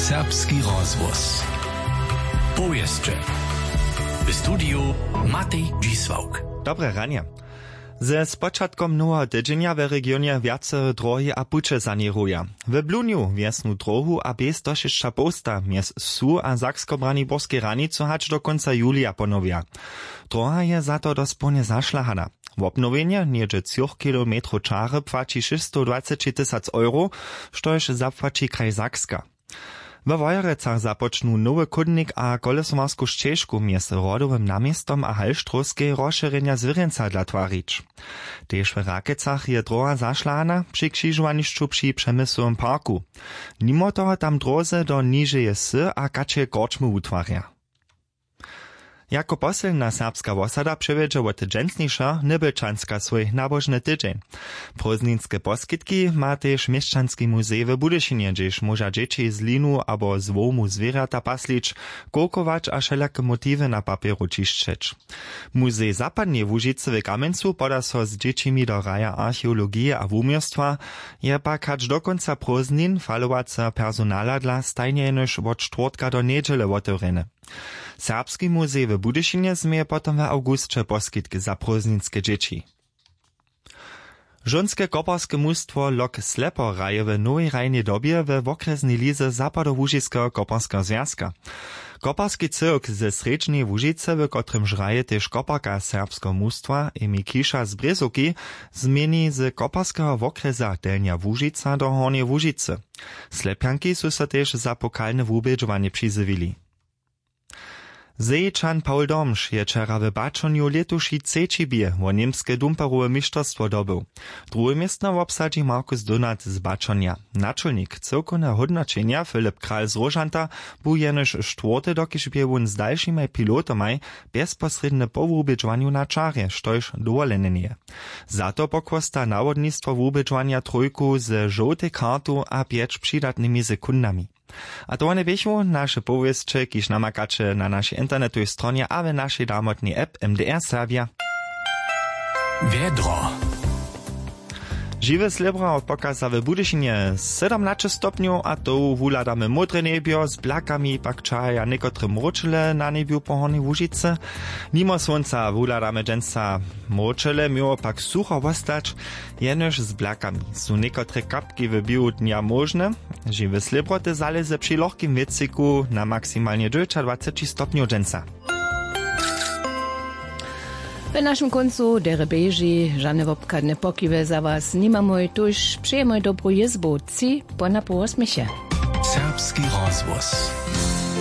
Serbski rozvoz. Powieszcze. W studiu Matej Dzisłauk. Dobre ranie. Ze spočatkom nowa tydzienia w regionie wiace drohy a pucze sanieruja. W Bluniu wiesnu drohu a bez došišća posta mies Su a Saksko-Braniborskiej ranicu hać do końca julia ponowia. Droha je za to dosłownie zaszlachana. W obnowienie niedzie 3 kilometrów czary płaci 620 000 euro, štož zapłaci kraj Sakska. We Wojerecach započnu nowy chodnik a kolesowarsku ścieżku między rodowym namiestom a Halštrovskej rozszerzenia zwierzęca dla twarić. Tež w Rakecach je droha zaszlana przy krzyżowaniszczu przy Przemysłowym parku. Mimo toho tam drodze do niżeje sy a kacie korčmy utwarja. Jako poselna serbska osada przewiedzie od dżęsniejsza Nybylčanska swój nabożny tydzień. Prózdninske poskitki ma też Mieszczanski muzej w Budyšinie, gdzież może dzieci z linu albo z wołmu zwierzęta paslić, kolkować a wszelakie motywy na papieru ciszczeć. Muzej Zapadnie w Łužicy w Kamencu poda so z dziećmi do raja archeologii a wumiostwa, je pak hacz do końca prózdnin falowaca personala dla stajnie niż od czwartka do niedziele otworene. Serbski muzej w Budyšinie zmieje potom w augustie poskitki za prózdninske dzieci. Žonske koparskie mustwo Lok Slepo raje w nowej rajnej dobie w okresnej lize Zapadołužického koparského związka. Koparski cyrk ze srečnej Łužice, w kotrym žraje też koparka serbskiego mustwa Emi Kisza z Brezovky, zmieni z koparskiego okresa Delnia Łužica do Hornej Łužicy. Slepianki su so też za pokalne wubědžovanie přizivili. Zejčan Paul Domš je wczera w Bačoniu letuši třeći bije wo niemskie dumperowe mistrzostwo dobył. Drugie miejsce obsadzi Markus Donat z Bačonja. Naczelnik cyrkowne hodnoczenia Filip Kral z Rožanta był jenož czwarty, dokiż był z dalszymi pilotami bezpośrednie po wubědžovanju na czarje, štož dovolene nie. Za to pokwosta nawodnictwo wubědžovanja trójku z żółtej kartu a 5 przydatnymi sekundami. A to one biechu nasze powieszcze, kiż namakacze na naszej internetowej stronie, a w naszej damotnej app MDR Serbia. Vedro. Žiwe slibra od pokaza w Budyšinie 17 stopniów, a to wuladamy modre niebio z blakami, pak czaja niekotre mročele na niebiu po Hornej Łužice. Mimo słońca wuladamy dżęca mročele, miło pak sucho wostać, jenož z blakami. Są niekotre kapki w biu dnia możne. Žiwe slibro te zaleze przy lohkim wiecyku na maksymalnie 20 stopniów dżęca. W naszym końcu dere beži, žane wopkadne pokiwe za was nimamo, tuż przyjemoj dobrą jezbu, ci po napoło smiesie. Serbski rozvoz.